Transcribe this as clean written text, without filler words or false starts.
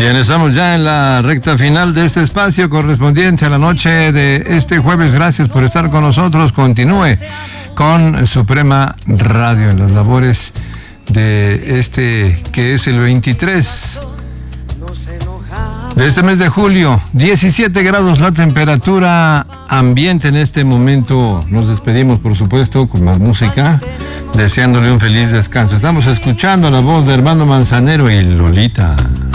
Bien, estamos ya en la recta final de este espacio correspondiente a la noche de este jueves. Gracias por estar con nosotros. Continúe con Suprema Radio en las labores de este que es el 23 de este mes de julio. 17 grados la temperatura ambiente en este momento. Nos despedimos, por supuesto, con más música, deseándole un feliz descanso. Estamos escuchando la voz de Armando Manzanero y Lolita.